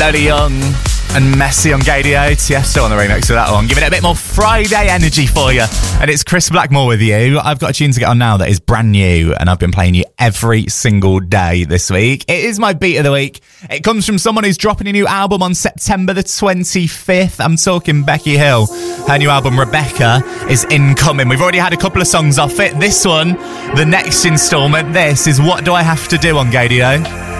Lola Young and Messi on Gadio. Tiesto on the remix of that one, giving it a bit more Friday energy for you. And it's Chris Blackmore with you. I've got a tune to get on now that is brand new, and I've been playing you every single day this week. It is my beat of the week. It comes from someone who's dropping a new album on September the 25th. I'm talking Becky Hill. Her new album, Rebecca, is incoming. We've already had a couple of songs off it. This one, the next instalment, this is What Do I Have to Do on Gadio.